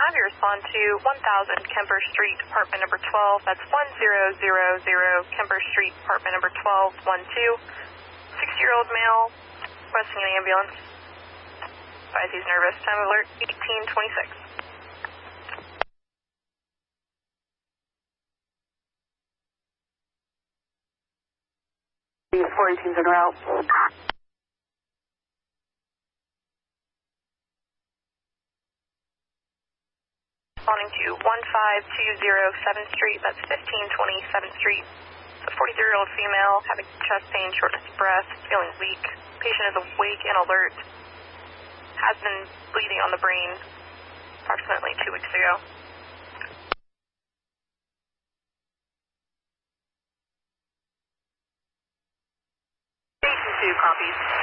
have you respond to 1000 Kemper Street, apartment number 12. That's 1000 Kemper Street, apartment number 12, 12. 60-year-old male, requesting an ambulance. Advise he's nervous. Time of alert, 1826. 418's en route. Responding to 15207 7th Street, that's 1520 7th Street. A 43-year-old female having chest pain, shortness of breath, feeling weak. Patient is awake and alert. Has been bleeding on the brain approximately 2 weeks ago. 2 copies.